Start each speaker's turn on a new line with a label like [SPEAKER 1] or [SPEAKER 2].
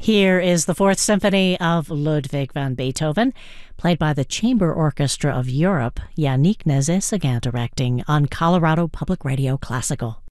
[SPEAKER 1] Here is the Fourth Symphony of Ludwig van Beethoven, played by the Chamber Orchestra of Europe. Yannick Nézet-Séguin directing on Colorado Public Radio Classical.